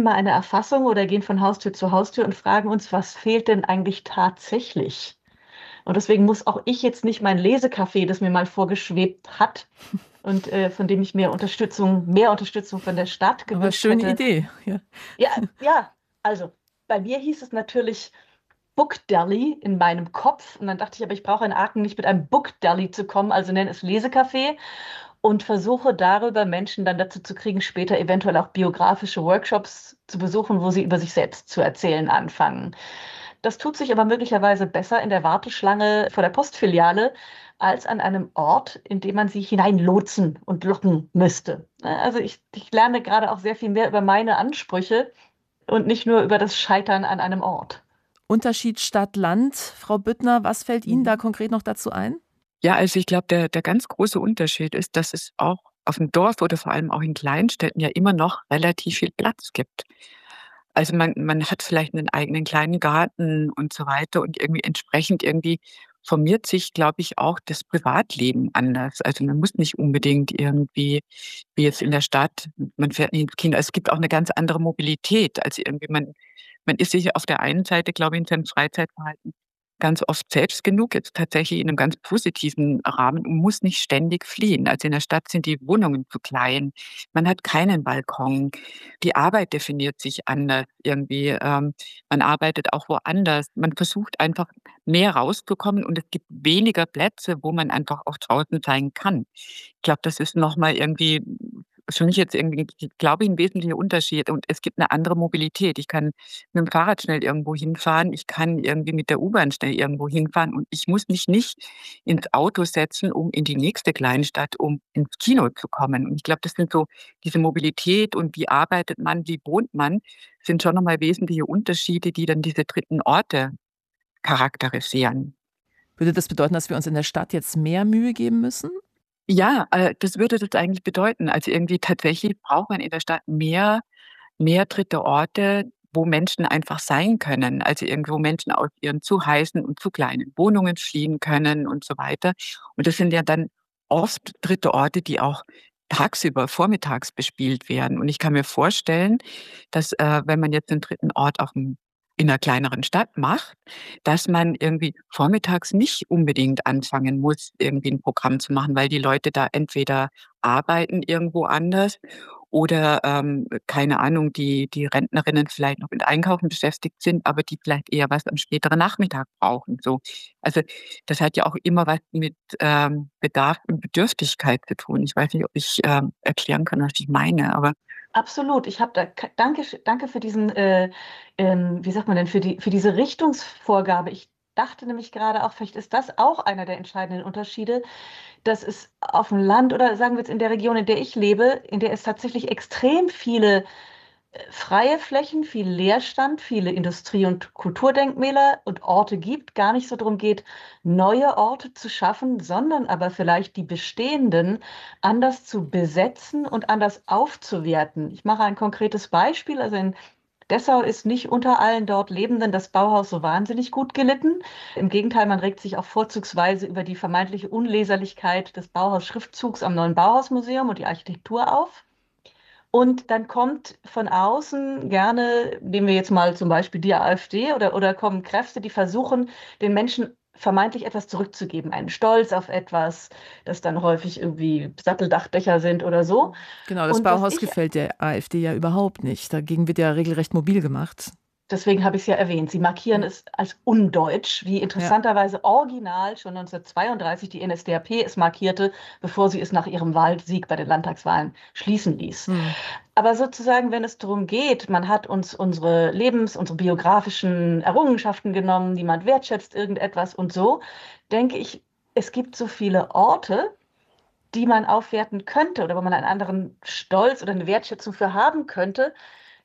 geben mal eine Erfassung oder gehen von Haustür zu Haustür und fragen uns, was fehlt denn eigentlich tatsächlich? Und deswegen muss auch ich jetzt nicht mein Lesecafé, das mir mal vorgeschwebt hat und von dem ich mehr Unterstützung von der Stadt Aber gewünscht schöne hätte. Idee. Ja. Ja, ja, also bei mir hieß es natürlich Book Deli in meinem Kopf. Und dann dachte ich, aber ich brauche in Aachen nicht mit einem Book Deli zu kommen, also nenne es Lesecafé und versuche darüber Menschen dann dazu zu kriegen, später eventuell auch biografische Workshops zu besuchen, wo sie über sich selbst zu erzählen anfangen. Das tut sich aber möglicherweise besser in der Warteschlange vor der Postfiliale als an einem Ort, in dem man sie hineinlotsen und locken müsste. Also ich lerne gerade auch sehr viel mehr über meine Ansprüche und nicht nur über das Scheitern an einem Ort. Unterschied Stadt-Land. Frau Büttner, was fällt Ihnen da Mhm. konkret noch dazu ein? Ja, also ich glaube, der ganz große Unterschied ist, dass es auch auf dem Dorf oder vor allem auch in Kleinstädten ja immer noch relativ viel Platz gibt. Also man hat vielleicht einen eigenen kleinen Garten und so weiter und irgendwie entsprechend irgendwie formiert sich, glaube ich, auch das Privatleben anders. Also man muss nicht unbedingt irgendwie wie jetzt in der Stadt, man fährt nicht ins Kino. Es gibt auch eine ganz andere Mobilität. Also irgendwie man ist sich auf der einen Seite, glaube ich, in seinem Freizeitverhalten ganz oft selbst genug, jetzt tatsächlich in einem ganz positiven Rahmen und muss nicht ständig fliehen. Also in der Stadt sind die Wohnungen zu klein. Man hat keinen Balkon. Die Arbeit definiert sich anders irgendwie. Man arbeitet auch woanders. Man versucht einfach mehr rauszukommen und es gibt weniger Plätze, wo man einfach auch draußen sein kann. Ich glaube, das ist nochmal irgendwie für mich jetzt irgendwie, glaube ich, ein wesentlicher Unterschied. Und es gibt eine andere Mobilität. Ich kann mit dem Fahrrad schnell irgendwo hinfahren. Ich kann irgendwie mit der U-Bahn schnell irgendwo hinfahren. Und ich muss mich nicht ins Auto setzen, um in die nächste Kleinstadt, um ins Kino zu kommen. Und ich glaube, das sind so diese Mobilität und wie arbeitet man, wie wohnt man, sind schon nochmal wesentliche Unterschiede, die dann diese dritten Orte charakterisieren. Würde das bedeuten, dass wir uns in der Stadt jetzt mehr Mühe geben müssen? Ja, das würde das eigentlich bedeuten. Also irgendwie tatsächlich braucht man in der Stadt mehr dritte Orte, wo Menschen einfach sein können. Also irgendwo Menschen aus ihren zu heißen und zu kleinen Wohnungen fliehen können und so weiter. Und das sind ja dann oft dritte Orte, die auch tagsüber, vormittags bespielt werden. Und ich kann mir vorstellen, dass wenn man jetzt einen dritten Ort in einer kleineren Stadt macht, dass man irgendwie vormittags nicht unbedingt anfangen muss, irgendwie ein Programm zu machen, weil die Leute da entweder arbeiten irgendwo anders oder, keine Ahnung, die Rentnerinnen vielleicht noch mit Einkaufen beschäftigt sind, aber die vielleicht eher was am späteren Nachmittag brauchen, so. Also, das hat ja auch immer was mit, Bedarf und Bedürftigkeit zu tun. Ich weiß nicht, ob ich, erklären kann, was ich meine, aber Absolut. Ich habe da danke für diesen, wie sagt man denn, für diese Richtungsvorgabe. Ich dachte nämlich gerade auch, vielleicht ist das auch einer der entscheidenden Unterschiede, dass es auf dem Land oder sagen wir jetzt in der Region, in der ich lebe, in der es tatsächlich extrem viele freie Flächen, viel Leerstand, viele Industrie- und Kulturdenkmäler und Orte gibt, gar nicht so darum geht, neue Orte zu schaffen, sondern aber vielleicht die bestehenden anders zu besetzen und anders aufzuwerten. Ich mache ein konkretes Beispiel. Also in Dessau ist nicht unter allen dort Lebenden das Bauhaus so wahnsinnig gut gelitten. Im Gegenteil, man regt sich auch vorzugsweise über die vermeintliche Unleserlichkeit des Bauhaus-Schriftzugs am neuen Bauhausmuseum und die Architektur auf. Und dann kommt von außen gerne, nehmen wir jetzt mal zum Beispiel die AfD oder kommen Kräfte, die versuchen, den Menschen vermeintlich etwas zurückzugeben, einen Stolz auf etwas, das dann häufig irgendwie Satteldachdächer sind oder so. Genau, das Und was Bauhaus ich gefällt der AfD ja überhaupt nicht. Dagegen wird ja regelrecht mobil gemacht. Deswegen habe ich es ja erwähnt. Sie markieren Ja, es als undeutsch, wie ja. interessanterweise original schon 1932 die NSDAP es markierte, bevor sie es nach ihrem Wahlsieg bei den Landtagswahlen schließen ließ. Hm. Aber sozusagen, wenn es darum geht, man hat uns unsere biografischen Errungenschaften genommen, niemand wertschätzt irgendetwas und so, denke ich, es gibt so viele Orte, die man aufwerten könnte oder wo man einen anderen Stolz oder eine Wertschätzung für haben könnte.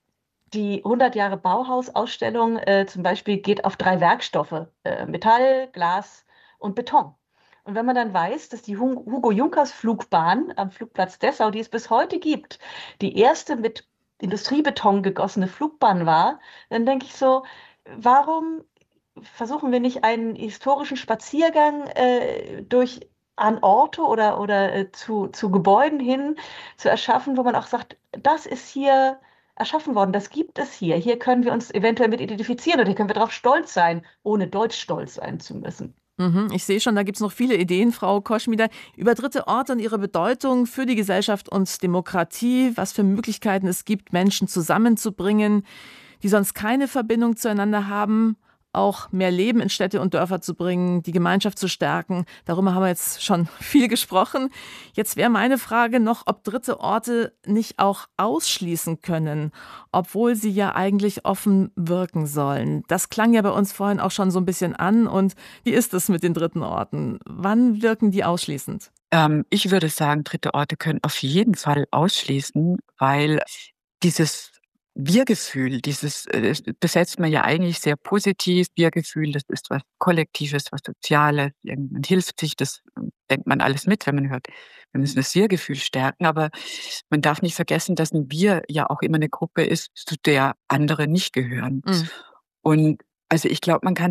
Die 100 Jahre Bauhaus-Ausstellung zum Beispiel geht auf drei Werkstoffe, Metall, Glas und Beton. Und wenn man dann weiß, dass die Hugo Junkers Flugbahn am Flugplatz Dessau, die es bis heute gibt, die erste mit Industriebeton gegossene Flugbahn war, dann denke ich so, warum versuchen wir nicht einen historischen Spaziergang durch an Orte oder zu Gebäuden hin zu erschaffen, wo man auch sagt, das ist hier erschaffen worden. Das gibt es hier. Hier können wir uns eventuell mit identifizieren oder hier können wir darauf stolz sein, ohne deutsch stolz sein zu müssen. Ich sehe schon, da gibt es noch viele Ideen, Frau Koschmider, über dritte Orte und ihre Bedeutung für die Gesellschaft und Demokratie, was für Möglichkeiten es gibt, Menschen zusammenzubringen, die sonst keine Verbindung zueinander haben, auch mehr Leben in Städte und Dörfer zu bringen, die Gemeinschaft zu stärken. Darüber haben wir jetzt schon viel gesprochen. Jetzt wäre meine Frage noch, ob dritte Orte nicht auch ausschließen können, obwohl sie ja eigentlich offen wirken sollen. Das klang ja bei uns vorhin auch schon so ein bisschen an. Und wie ist es mit den dritten Orten? Wann wirken die ausschließend? Ich würde sagen, dritte Orte können auf jeden Fall ausschließen, weil dieses Wir-Gefühl, das besetzt man ja eigentlich sehr positiv. Wir-Gefühl, das ist was Kollektives, was Soziales. Man hilft sich, das denkt man alles mit, wenn man hört. Wir müssen das Wir-Gefühl stärken, aber man darf nicht vergessen, dass ein Wir ja auch immer eine Gruppe ist, zu der andere nicht gehören. Und also ich glaube, man kann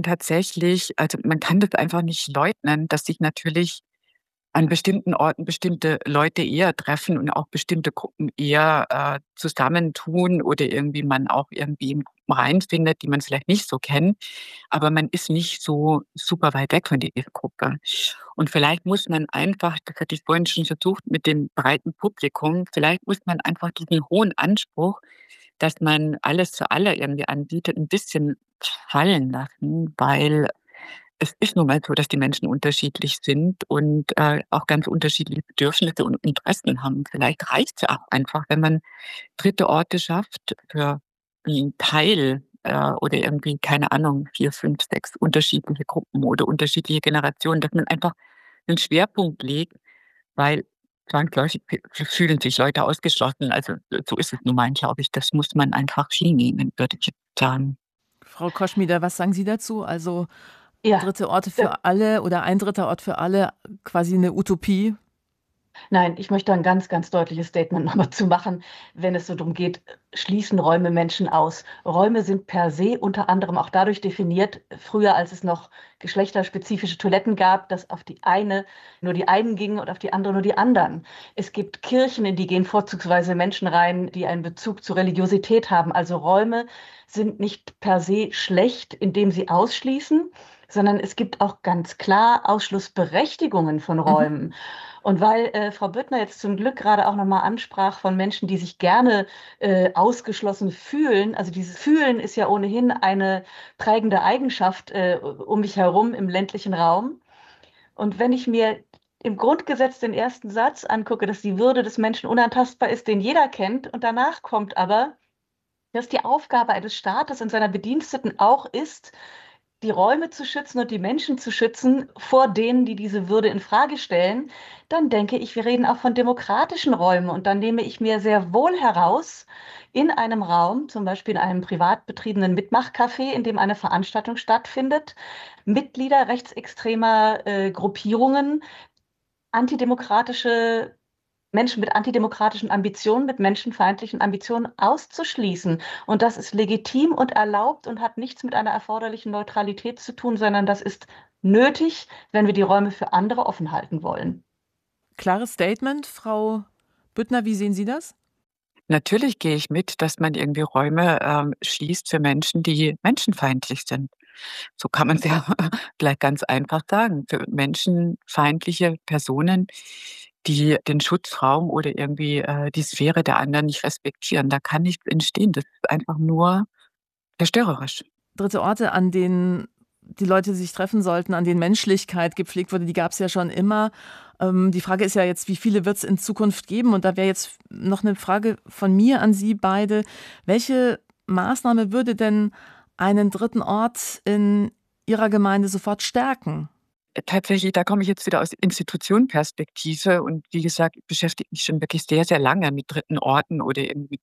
das einfach nicht leugnen, dass sich natürlich an bestimmten Orten bestimmte Leute eher treffen und auch bestimmte Gruppen eher zusammentun oder irgendwie man auch irgendwie in Gruppen reinfindet, die man vielleicht nicht so kennt. Aber man ist nicht so super weit weg von dieser Gruppe. Und vielleicht muss man einfach, das hatte ich vorhin schon versucht mit dem breiten Publikum, vielleicht muss man einfach diesen hohen Anspruch, dass man alles für alle irgendwie anbietet, ein bisschen fallen lassen, weil es ist nun mal so, dass die Menschen unterschiedlich sind und auch ganz unterschiedliche Bedürfnisse und Interessen haben. Vielleicht reicht es ja auch einfach, wenn man dritte Orte schafft für einen Teil oder irgendwie, keine Ahnung, 4, 5, 6 unterschiedliche Gruppen oder unterschiedliche Generationen, dass man einfach einen Schwerpunkt legt, weil zwangsläufig fühlen sich Leute ausgeschlossen. Also so ist es nun mal, glaube ich. Das muss man einfach hinnehmen, würde ich jetzt sagen. Frau Koschmider, was sagen Sie dazu? Also Ja, dritte Orte äh, für alle oder ein dritter Ort für alle, quasi eine Utopie? nein, ich möchte ein ganz, ganz deutliches Statement nochmal zu machen, wenn es so darum geht, schließen Räume Menschen aus. Räume sind per se unter anderem auch dadurch definiert, früher als es noch geschlechterspezifische Toiletten gab, dass auf die eine nur die einen gingen und auf die andere nur die anderen. Es gibt Kirchen, in die gehen vorzugsweise Menschen rein, die einen Bezug zur Religiosität haben. Also Räume sind nicht per se schlecht, indem sie ausschließen, sondern es gibt auch ganz klar Ausschlussberechtigungen von Mhm. Räumen. Und weil Frau Büttner jetzt zum Glück gerade auch nochmal ansprach von Menschen, die sich gerne ausgeschlossen fühlen, also dieses Fühlen ist ja ohnehin eine prägende Eigenschaft um mich herum im ländlichen Raum. Und wenn ich mir im Grundgesetz den ersten Satz angucke, dass die Würde des Menschen unantastbar ist, den jeder kennt, und danach kommt aber, dass die Aufgabe eines Staates und seiner Bediensteten auch ist, die Räume zu schützen und die Menschen zu schützen vor denen, die diese Würde in Frage stellen, dann denke ich, wir reden auch von demokratischen Räumen. Und dann nehme ich mir sehr wohl heraus, in einem Raum, zum Beispiel in einem privat betriebenen Mitmachcafé, in dem eine Veranstaltung stattfindet, Mitglieder rechtsextremer Gruppierungen, antidemokratische Menschen mit antidemokratischen Ambitionen, mit menschenfeindlichen Ambitionen auszuschließen. Und das ist legitim und erlaubt und hat nichts mit einer erforderlichen Neutralität zu tun, sondern das ist nötig, wenn wir die Räume für andere offen halten wollen. Klares Statement, Frau Büttner, wie sehen Sie das? Natürlich gehe ich mit, dass man irgendwie Räume schließt für Menschen, die menschenfeindlich sind. So kann man es ja gleich ganz einfach sagen. Für menschenfeindliche Personen, die den Schutzraum oder irgendwie die Sphäre der anderen nicht respektieren. Da kann nichts entstehen. Das ist einfach nur zerstörerisch. Dritte Orte, an denen die Leute sich treffen sollten, an denen Menschlichkeit gepflegt wurde, die gab es ja schon immer. Die Frage ist ja jetzt, wie viele wird es in Zukunft geben? Und da wäre jetzt noch eine Frage von mir an Sie beide. Welche Maßnahme würde denn einen dritten Ort in Ihrer Gemeinde sofort stärken? Tatsächlich, da komme ich jetzt wieder aus Institutionenperspektive und wie gesagt, ich beschäftige mich schon wirklich sehr, sehr lange mit dritten Orten oder irgendwie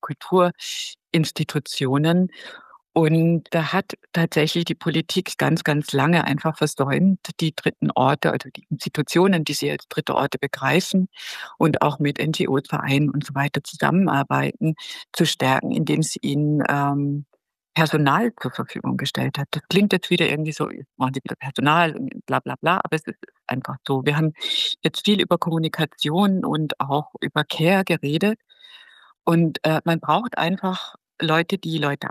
Kulturinstitutionen. Und da hat tatsächlich die Politik ganz, ganz lange einfach versäumt, die dritten Orte, also die Institutionen, die sie als dritte Orte begreifen und auch mit NGOs, Vereinen und so weiter zusammenarbeiten, zu stärken, indem sie ihnen Personal zur Verfügung gestellt hat. Das klingt jetzt wieder irgendwie so, jetzt machen sie wieder Personal und bla bla bla, aber es ist einfach so. Wir haben jetzt viel über Kommunikation und auch über Care geredet und man braucht einfach Leute, die Leute